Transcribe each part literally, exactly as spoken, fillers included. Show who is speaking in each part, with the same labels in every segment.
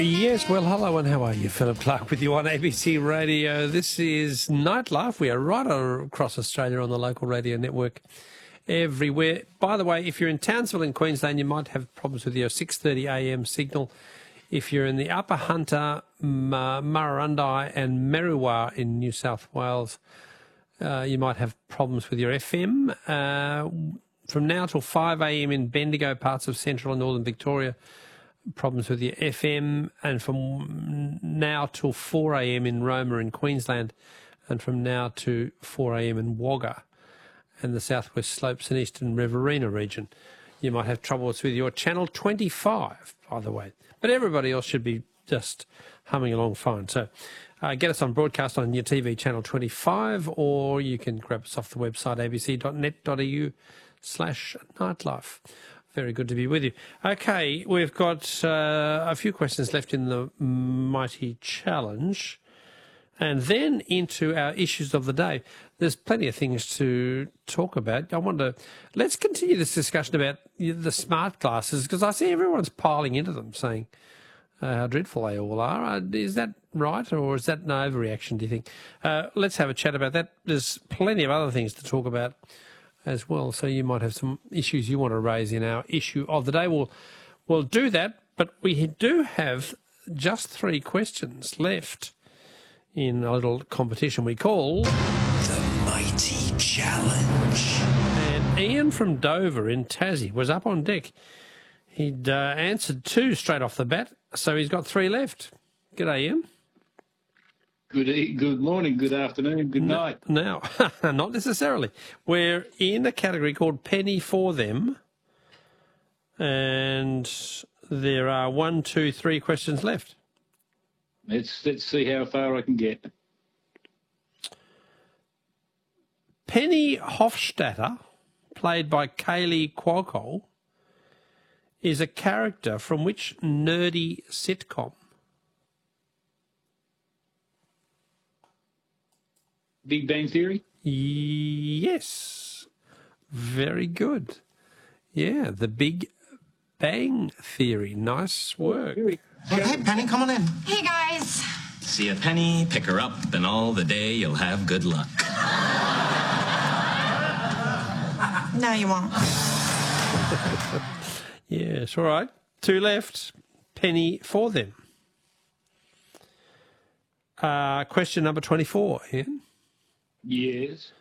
Speaker 1: Yes, well, hello and how are you? Philip Clark with you on A B C Radio. This is Nightlife. We are right across Australia on the local radio network everywhere. By the way, if you're in Townsville in Queensland, you might have problems with your six thirty a m signal. If you're in the Upper Hunter, Murrurundi and Merriwa in New South Wales, uh, you might have problems with your F M. Uh, from now till five a m in Bendigo, parts of central and northern Victoria, problems with your F M, and from now till four a m in Roma in Queensland, and from now to four a m in Wagga and the southwest slopes and eastern Riverina region. You might have troubles with your channel twenty-five, by the way, but everybody else should be just humming along fine. So uh, get us on broadcast on your T V channel twenty-five, or you can grab us off the website a b c dot net dot a u slash nightlife. Very good to be with you. Okay, we've got uh, a few questions left in the mighty challenge, and then into our issues of the day. There's plenty of things to talk about. I want to let's continue this discussion about the smart glasses, because I see everyone's piling into them, saying uh, how dreadful they all are. Uh, is that right, or is that an overreaction, do you think? Uh, let's have a chat about that. There's plenty of other things to talk about as well, so you might have some issues you want to raise in our issue of the day. We'll, we'll do that, but we do have just three questions left in a little competition we call
Speaker 2: The Mighty Challenge.
Speaker 1: And Ian from Dover in Tassie was up on deck. He'd uh, answered two straight off the bat, so he's got three left. G'day, Ian.
Speaker 3: Good e good morning, good afternoon, good night.
Speaker 1: Now, not necessarily. We're in a category called Penny for Them, and there are one, two, three questions left.
Speaker 3: Let's let's see how far I can get.
Speaker 1: Penny Hofstadter, played by Kaylee Cuoco, is a character from which nerdy sitcom?
Speaker 3: Big Bang Theory?
Speaker 1: Yes. Very good. Yeah, the Big Bang Theory. Nice work.
Speaker 2: Hey, hey, Penny, come on in.
Speaker 4: Hey, guys.
Speaker 5: See a penny, pick her up, and all the day you'll have good luck.
Speaker 4: No, you won't.
Speaker 1: Yes, all right. Two left. Penny for Them. Uh, question number twenty-four, Ian.
Speaker 3: Yes.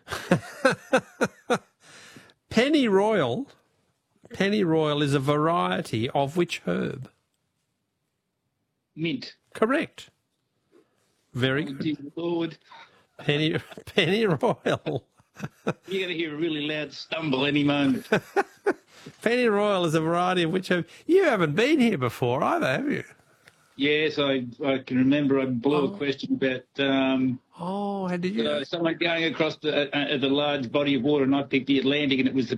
Speaker 1: Penny Royal. Penny Royal is a variety of which herb?
Speaker 3: Mint.
Speaker 1: Correct. Very
Speaker 3: Oh,
Speaker 1: good.
Speaker 3: dear Lord.
Speaker 1: Penny Penny Royal.
Speaker 3: You're going to hear a really loud stumble any moment.
Speaker 1: Penny Royal is a variety of which herb? You haven't been here before either, have you?
Speaker 3: Yes, I I can remember I blew
Speaker 1: Oh.
Speaker 3: a question about um,
Speaker 1: Oh, how did you?
Speaker 3: uh, someone going across the, uh, uh, the large body of water, and I picked the Atlantic, and it was the